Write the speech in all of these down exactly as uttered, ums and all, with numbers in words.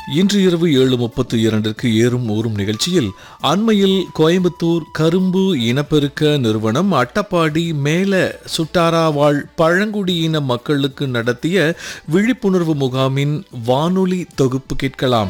இன்று இரவு ஏழு முப்பத்து இரண்டிற்கு ஏறும் ஊறும் நிகழ்ச்சியில் அண்மையில் கோயம்புத்தூர் கரும்பு இனப்பெருக்க நிறுவனம் அட்டப்பாடி மேல சுட்டாரா வாழ் பழங்குடியின மக்களுக்கு நடத்திய விழிப்புணர்வு முகாமின் வானொலி தொகுப்பு கேட்கலாம்.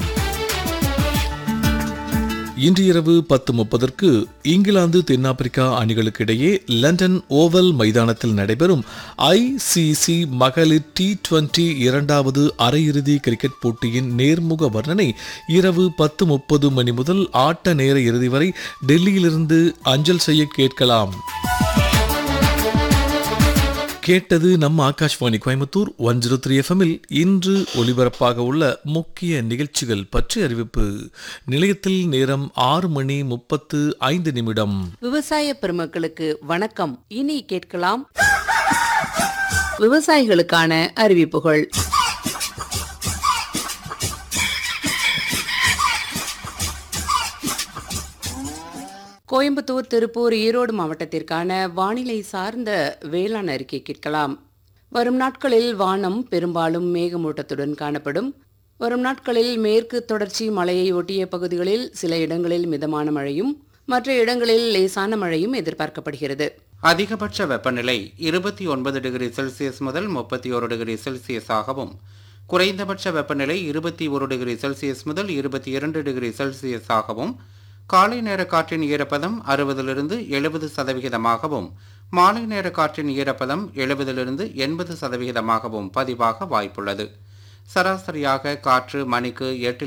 இன்று இரவு பத்து முப்பதற்கு இங்கிலாந்து தென்னாப்பிரிக்கா அணிகளுக்கு இடையே லண்டன் ஓவல் மைதானத்தில் நடைபெறும் ஐ சி சி மகளிர் டி டுவெண்டி இரண்டாவது அரையிறுதி கிரிக்கெட் போட்டியின் நேர்முக வர்ணனை இரவு பத்து முப்பது மணி முதல் ஆட்ட நேர இறுதி வரை டெல்லியிலிருந்து அஞ்சல் செய்ய கேட்கலாம். கேட்டது நம்ம Akashvani Coimbatore one zero three எஃப்எம்மில் இன்று ஒலிபரப்பாக உள்ள முக்கிய நிகழ்ச்சிகள் பற்றி அறிவிப்பு. நிலையத்தில் நேரம் ஆறு மணி முப்பத்து ஐந்து நிமிடம். விவசாய பெருமக்களுக்கு வணக்கம். இனி கேட்கலாம் விவசாயிகளுக்கான அறிவிப்புகள். கோயம்புத்தூர், திருப்பூர், ஈரோடு மாவட்டத்திற்கான வானிலை சார்ந்த வேளாண் அறிக்கை கேட்கலாம். வரும் நாட்களில் வானம் பெரும்பாலும் மேகமூட்டத்துடன் காணப்படும். வரும் நாட்களில் மேற்கு தொடர்ச்சி மலையை ஒட்டிய பகுதிகளில் சில இடங்களில் மிதமான மழையும் மற்ற இடங்களில் லேசான மழையும் எதிர்பார்க்கப்படுகிறது. அதிகபட்ச வெப்பநிலை இருபத்தி ஒன்பது டிகிரி செல்சியஸ் முதல் முப்பத்தி ஒரு டிகிரி செல்சியஸ் ஆகவும், குறைந்தபட்ச வெப்பநிலை இருபத்தி ஒரு டிகிரி செல்சியஸ் முதல் இருபத்தி இரண்டு டிகிரி செல்சியஸ் ஆகவும், காலை நேர காற்றின் ஈரப்பதம் அறுபதிலிருந்து எழுபது சதவிகிதமாகவும், மாலை நேர காற்றின் ஈரப்பதம் எழுபதிலிருந்து எண்பது சதவிகிதமாகவும் பதிவாக வாய்ப்புள்ளது. சராசரியாக காற்று மணிக்கு எட்டு